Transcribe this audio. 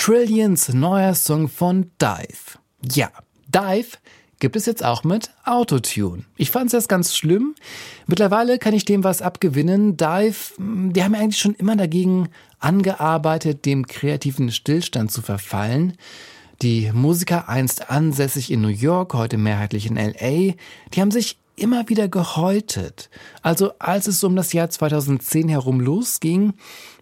Trillions neuer Song von Dive. Ja, Dive gibt es jetzt auch mit Autotune. Ich fand es erst ganz schlimm. Mittlerweile kann ich dem was abgewinnen. Dive, die haben eigentlich schon immer dagegen angearbeitet, dem kreativen Stillstand zu verfallen. Die Musiker, einst ansässig in New York, heute mehrheitlich in L.A., die haben sich immer wieder gehäutet. Also als es um das Jahr 2010 herum losging,